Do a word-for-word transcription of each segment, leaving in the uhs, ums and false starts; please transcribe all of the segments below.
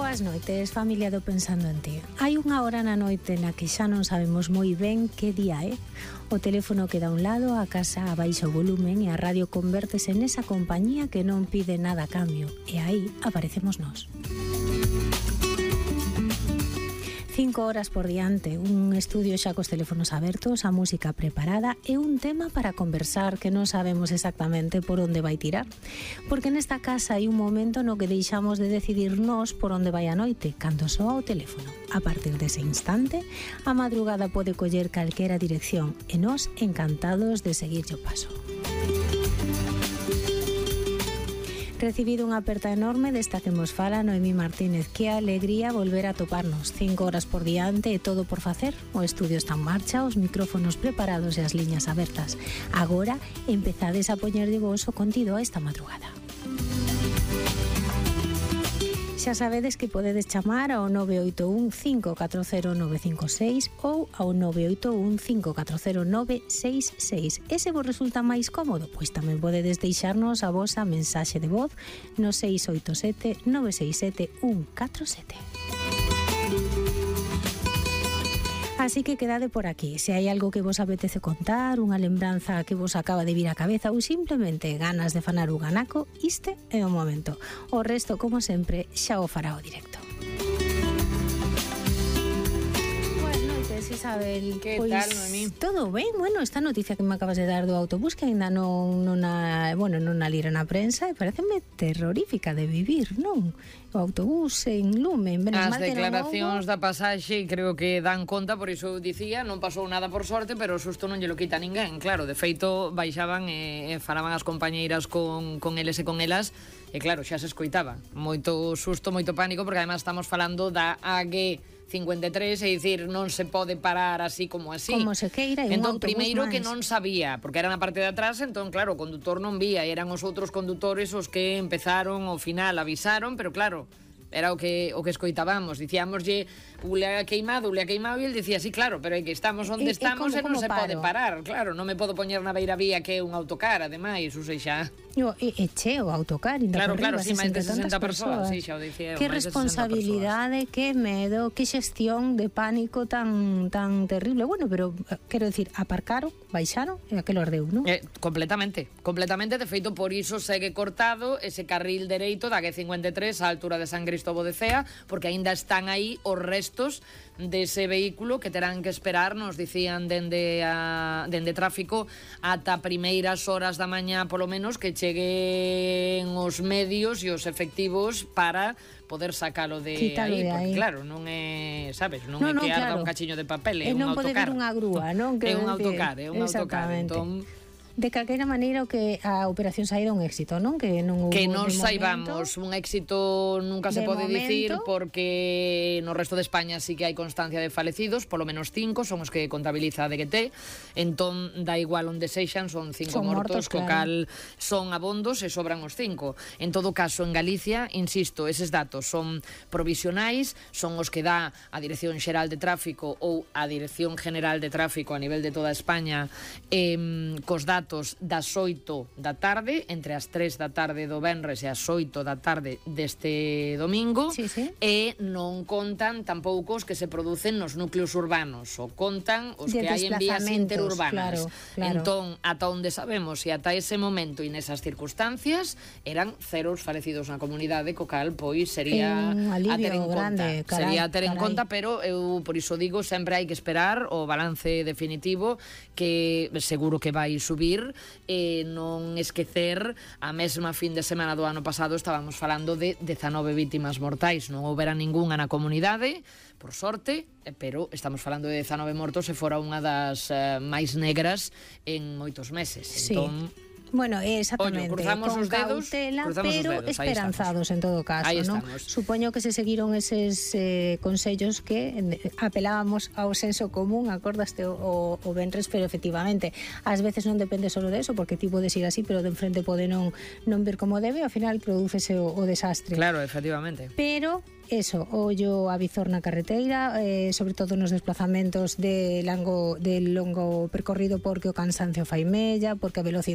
Boas noites, familia do Pensando en Ti. Hai unha hora na noite na que xa non sabemos moi ben que día é. O teléfono queda a un lado, a casa abaixa o volumen e a radio convértese nesa compañía que non pide nada a cambio. E aí aparecemos nós. Cinco horas por diante, un estudio xa cos teléfonos abertos, a música preparada e un tema para conversar que non sabemos exactamente por onde vai tirar. Porque nesta casa hai un momento no que deixamos de decidir nós por onde vai a noite, cando soa o teléfono. A partir dese instante, a madrugada pode coller calquera dirección e nós encantados de seguirlle o paso. Recibido unha aperta enorme desta que mos fala Noemí Martínez. Que alegría volver a toparnos. Cinco horas por diante e todo por facer. O estudio está en marcha, os micrófonos preparados e as liñas abertas. Agora empezades a poñer de vos o contido a esta madrugada. Xa sabedes que podedes chamar ao nove oito un cinco catro cero nove cinco seis ou ao nove oito un cinco catro cero nove seis seis. E se vos resulta máis cómodo, pois tamén podedes deixarnos a vosa mensaxe de voz no seis oito sete nove seis sete un catro sete. Así que quedade por aquí. Se hai algo que vos apetece contar, unha lembranza que vos acaba de vir á cabeza ou simplemente ganas de fanar un anaco, este é o momento. O resto, como sempre, xa o fará o directo. Boas noites, Isabel. Que pois, tal, Noemí? Todo ben? Bueno, esta noticia que me acabas de dar do autobús que ainda non, non, a, bueno, non a lira na prensa e pareceme terrorífica de vivir, non? O autobús en lume. As declaracións da pasaxe creo que dan conta, por iso dicía, non pasou nada por sorte, pero o susto non lle lo quita ninguén. Claro, de feito, baixaban e, e falaban as compañeiras con, con eles e con elas, e claro, xa se escoitaba. Moito susto, moito pánico, porque además estamos falando da A G cincuenta e tres, é dicir, non se pode parar así como así. Como se queira, e un entón, autobús primeiro máis. que non sabía, porque era na parte de atrás, entón, claro, o condutor non vía, e eran os outros condutores os que empezaron, ao final avisaron, pero claro, era o que o que escoitábamos, dicíamoslle ule a queimado, ule a queimado, e el dicía, sí, claro, pero é que estamos onde e, estamos e, e non se paro? pode parar, claro, non me podo poñer na beira vía que é un autocar, ademais, ou sexa... E, e cheo o autocar, ainda claro, por claro, riba, sí, máis de sesenta sesenta persoas, sí, xa o dicía, que máis de sesenta responsabilidade, que medo, que xestión de pánico tan tan terrible. Bueno, pero quero dicir, aparcaron, baixaron e aquelo ardeu, non? Eh, completamente, completamente, de feito por iso segue cortado ese carril dereito da A G cincuenta e tres á altura de San Cristóbal de Cea, porque aínda están aí os restos dese vehículo que terán que esperar, nos dicían dende a dende tráfico ata primeiras horas da mañá polo menos que cheguen os medios e os efectivos para poder sacalo de Quítalo aí, de porque aí. claro, non é, sabes, non No, é no, que arda claro. un cachiño de papel, E é un non pode autocar. vir unha grúa, non? É Quero un decir, autocar, é un autocar, exactamente. entón de calquera maneira o que a operación saíra un éxito, non? Que non hubo que non de saibamos, momento, un éxito nunca se de pode momento, dicir, porque no resto de España sí que hai constancia de falecidos, polo menos cinco son os que contabiliza a D G T, entón da igual onde sexan, son cinco Son mortos, mortos, co claro. cal son abondos e sobran os cinco. En todo caso, en Galicia, insisto, eses datos son provisionais, son os que dá a Dirección Xeral de Tráfico ou a Dirección General de Tráfico a nivel de toda España, eh, cos datos das oito da tarde, entre as tres da tarde do venres e as oito da tarde deste domingo, sí, sí. E non contan tampouco os que se producen nos núcleos urbanos, o contan os De que hai en vías interurbanas. claro, claro. Entón, ata onde sabemos e ata ese momento e nesas circunstancias eran cero os falecidos na comunidade, co cal pois sería un alivio a ter en grande, conta, carai, sería a ter en carai. conta, pero eu por iso digo, sempre hai que esperar o balance definitivo, que seguro que vai subir. E non esquecer, a mesma fin de semana do ano pasado estábamos falando de dezanove vítimas mortais, non houbera ningunha na comunidade, por sorte, pero estamos falando de dezanove mortos e fora unha das uh, máis negras en moitos meses. Sí. Entón, bueno, exactamente, Ollo, cruzamos con os dedos, cautela, cruzamos pero os dedos, aí esperanzados en todo caso, Aí ¿no? estamos. Supoño que se seguiron eses eh, consellos que eh, apelábamos ao senso común, acordaste o, o, o venres, pero efectivamente, ás veces non depende solo de eso, porque ti podes ir así, pero de enfrente pode non, non ver como debe, ao final prodúcese o, o desastre. claro, efectivamente. Pero eso, ollo a visor na carreteira, eh, sobre todo nos desplazamentos de longo, de longo percorrido, porque o cansancio fai mella, porque a velocidade non é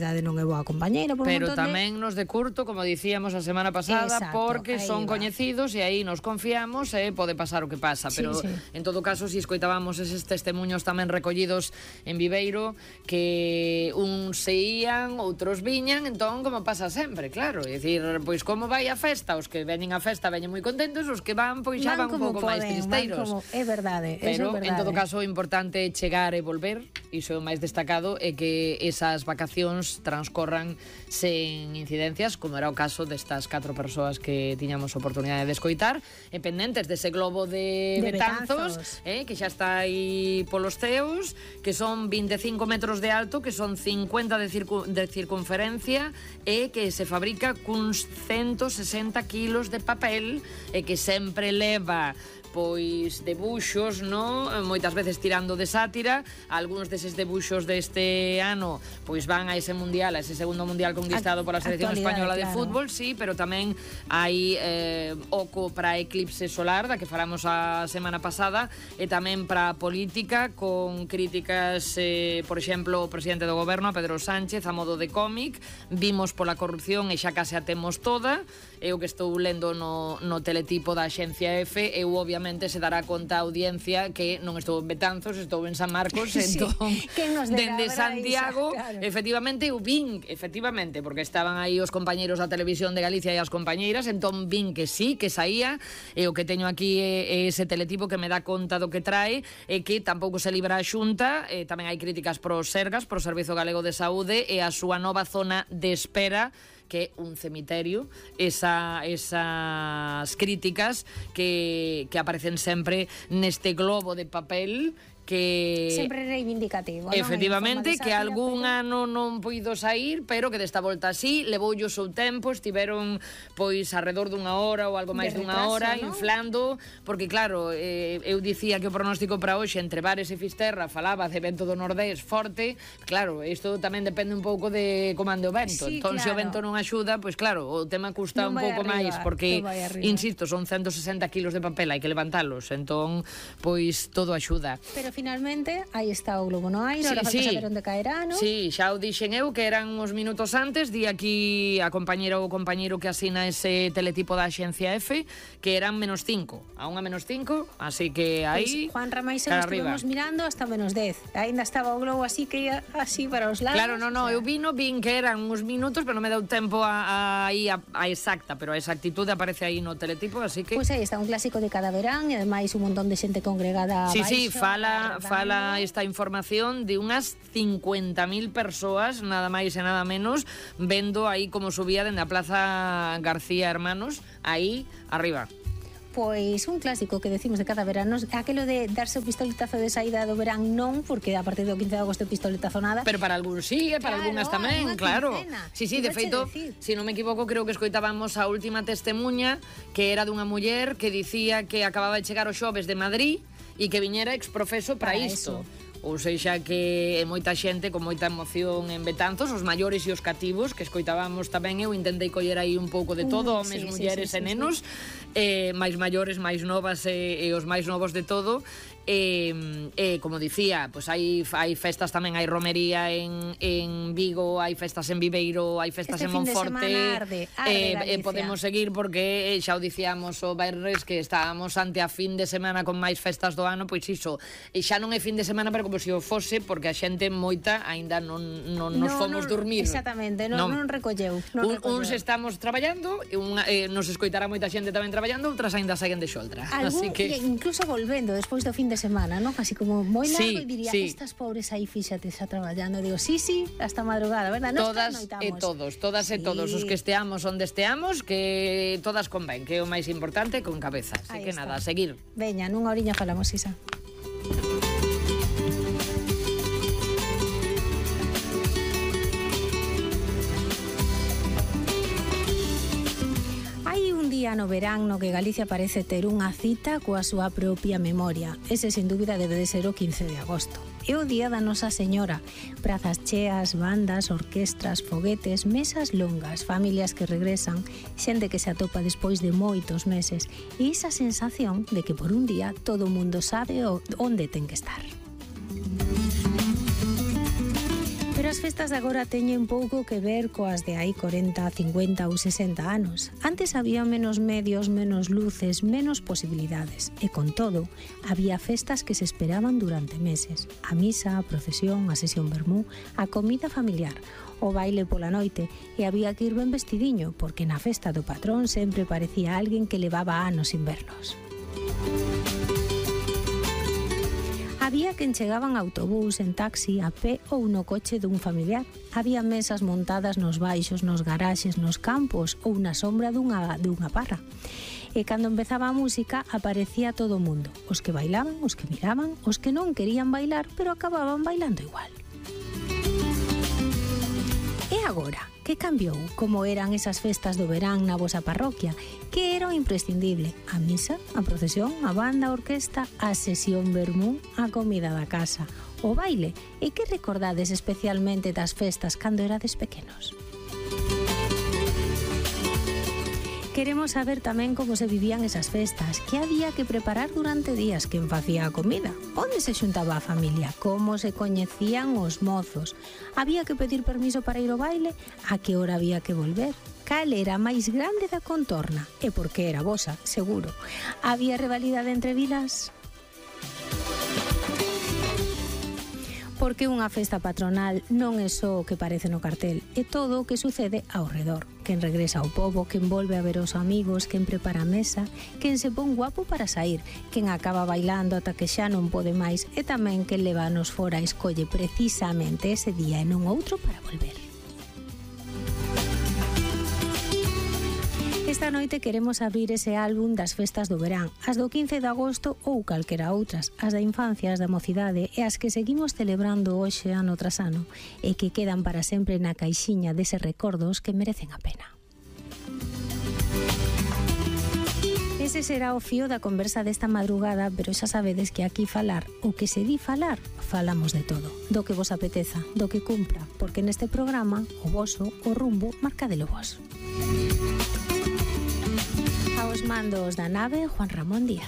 moi boa compañeira por pero un montón tamén de... nos de curto, como dicíamos a semana pasada, Exacto, porque son va. coñecidos e aí nos confiamos e pode pasar o que pasa, Sí, pero sí. en todo caso, si escoitábamos eses testemunhos tamén recollidos en Viveiro, que uns se ían, outros viñan, entón como pasa sempre, claro, é dicir, pois como vai a festa, os que veñen a festa veñen moi contentos, os que van pois xa van, van un pouco máis tristeiros. Como... É verdade, pero é verdade. En todo caso, o importante é chegar e volver, iso é o máis destacado, é que esas vacacións transcorran sen incidencias, como era o caso destas catro persoas que tiñamos oportunidade de escoitar, e pendentes dese globo de, de Betanzos, Betanzos. eh, que xa está aí polos ceos, que son vinte e cinco metros de alto, que son cincuenta de, circu de circunferencia, e que se fabrica cuns ciento sesenta kilos de papel, e que sempre leva pois debuxos, no? Moitas veces tirando de sátira. Algúns deses debuxos deste ano pois van a ese mundial, a ese segundo mundial conquistado pola selección española de claro. fútbol, sí, pero tamén hai eh, oco para eclipse solar, da que falamos a semana pasada, e tamén para política, con críticas, eh, por exemplo, o presidente do goberno, a Pedro Sánchez, a modo de cómic. Vimos pola corrupción e xa case a temos toda, é o que estou lendo no, no teletipo da Axencia F, e obviamente se dará conta a audiencia que non estou en Betanzos, estou en San Marcos, sí, entón, Santiago, dende Santiago, claro. efectivamente, eu vin, efectivamente, porque estaban aí os compañeiros da Televisión de Galicia e as compañeiras, entón vin que sí, que saía, e o que teño aquí é, é ese teletipo que me dá conta do que trae, e que tampouco se libra a Xunta, e tamén hai críticas pro Sergas, pro Servizo Galego de Saúde, e a súa nova zona de espera, que é un cemiterio, esa, esas críticas que, que aparecen sempre neste globo de papel, que sempre reivindicativo, non? efectivamente, que algún pero... ano non puido sair, pero que desta volta sí, levou o seu tempo, estiveron pois alrededor dunha hora ou algo máis de dunha retraso, hora, ¿no? inflando, porque claro, eh, eu dicía que o pronóstico para hoxe entre Bares e Fisterra falaba de vento do nordés forte, claro, isto tamén depende un pouco de como ande o vento, Sí, entón se o claro. vento non axuda, pois claro, o tema custa Non un vai pouco arriba, máis, porque non vai arriba. insisto, son ciento sesenta kilos de papel, hai que levantalos, entón pois todo axuda. Pero finalmente aí está o globo no aire, Sí, ahora falta sí. saber onde caerá, non? Sí, xa o dixen eu, que eran uns minutos antes, di aquí a compañera ou compañeiro que asina ese teletipo da Axencia F, que eran menos cinco, a unha menos cinco, así que aí... Pois Juan Ramais e cara estuvemos mirando hasta menos dez. Ainda estaba o globo así que ia así para os lados. Claro, no, no, o sea... eu vino, vin que eran uns minutos, pero non me deu tempo a, a, a, a exacta, pero a exactitude aparece aí no teletipo, así que... Pois aí está un clásico de cada verán, e ademais un montón de xente congregada Sí, abaixo, sí, fala, agardando. fala esta información de unhas cincuenta mil persoas, nada máis e nada menos, vendo aí como subía dende a Plaza García Hermanos, aí arriba. Pois un clásico que decimos de cada verano, aquelo de darse o pistoletazo de saída do verán non, porque a partir do quince de agosto pistoletazo nada. Pero para algún sí, e para Claro, algunhas tamén, unha claro. quincena. Sí, sí, de Ibache feito, decir. se non me equivoco, creo que escoitábamos a última testemunha, que era dunha muller que dicía que acababa de chegar os xoves de Madrid e que viñera exprofeso para, Para isto. eso. Ou seja, que é moita xente con moita emoción en Betanzos, os maiores e os cativos, que escoitábamos tamén, eu intentei coller aí un pouco de todo, Mm, homes, sí, mulleres sí, sí, e sí, nenos, eh, máis maiores, máis novas e, e os máis novos de todo. E, e como dicía, pues hai, hai festas tamén, hai romería en, en Vigo, hai festas en Viveiro, hai festas Este en fin de Monforte, semana arde, arde e, e Galicia. podemos seguir porque eh, xa o dicíamos o Berres que estábamos ante a fin de semana con máis festas do ano, pois iso, e xa non é fin de semana, pero como se o fose, porque a xente moita aínda non, non nos No, fomos non, dormir. Exactamente, non, non recolleu. Non Un, recolleu. uns estamos traballando, e unha, eh, nos escoitará moita xente tamén traballando, outras aínda seguen de xoltra. Algún, Así que incluso volvendo despois do fin de semana, non? Así como moi largo, Sí, e diría, sí. estas pobres aí fíxate xa traballando. Digo, sí, sí, hasta madrugada, verdad? Nos todas e noitamos. todos, todas e Sí. todos os que esteamos onde esteamos, que todas convén, que é o máis importante, con cabeza. Así Aí que está. nada, a seguir. Veña, nunha oriña falamos, Isa. Hai un día no verán no que Galicia parece ter unha cita coa súa propia memoria. Ese, sin dúbida, debe de ser o quince de agosto. É o día da Nosa Señora. Prazas cheas, bandas, orquestras, foguetes, mesas longas, familias que regresan, xente que se atopa despois de moitos meses, e esa sensación de que por un día todo o mundo sabe onde ten que estar. Pero as festas de agora teñen pouco que ver coas de hai corenta, cincuenta ou sesenta anos. Antes había menos medios, menos luces, menos posibilidades. E con todo, había festas que se esperaban durante meses. A misa, a procesión, a sesión vermú, a comida familiar, o baile pola noite, e había que ir ben vestidiño, porque na festa do patrón sempre parecía alguén que levaba anos sin vernos. Había quen chegaban a autobús, en taxi, a pé ou no coche dun familiar. Había mesas montadas nos baixos, nos garaxes, nos campos ou na sombra dunha, dunha parra. E cando empezaba a música aparecía todo o mundo. Os que bailaban, os que miraban, os que non querían bailar, pero acababan bailando igual. E agora, que cambiou? Como eran esas festas do verán na vosa parroquia? Que era o imprescindible? A misa, a procesión, a banda, a orquesta, a sesión vermú, a comida da casa, o baile? E que recordades especialmente das festas cando erades pequenos? Queremos saber tamén como se vivían esas festas, que había que preparar durante días, quen facía a comida, onde se xuntaba a familia, como se coñecían os mozos, había que pedir permiso para ir ao baile, a que hora había que volver, cal era a máis grande da contorna, e por que era vosa, seguro. Había rivalidade entre vilas? Porque unha festa patronal non é só o que parece no cartel, é todo o que sucede ao redor. Quen regresa ao pobo, quen volve a ver os amigos, quen prepara a mesa, quen se pon guapo para sair, quen acaba bailando ata que xa non pode máis e tamén quen levanos fora e escolle precisamente ese día e non outro para volver. Esta noite queremos abrir ese álbum das festas do verán, as do quince de agosto ou calquera outras, as da infancia, as da mocidade e as que seguimos celebrando hoxe ano tras ano e que quedan para sempre na caixiña deses recordos que merecen a pena. Ese será o fío da conversa desta madrugada, pero xa sabedes que aquí falar, o que se di falar, falamos de todo, do que vos apeteza, do que cumpra, porque neste programa, o voso, o rumbo, marca de lo vos. Aos mandos da nave, Juan Ramón Díaz.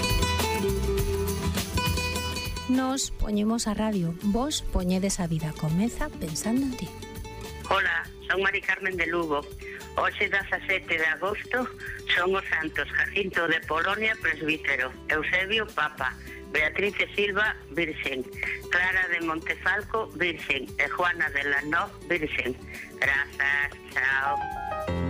Nos poñemos a radio, vos poñedes a vida, comeza pensando en ti. Hola, son Mari Carmen de Lugo. Hoxe dezasete de agosto son os santos Jacinto de Polonia, presbítero, Eusebio, papa, Beatriz de Silva, virxen, Clara de Montefalco, virxen e Juana de Lanov, virxen. Grazas, chao.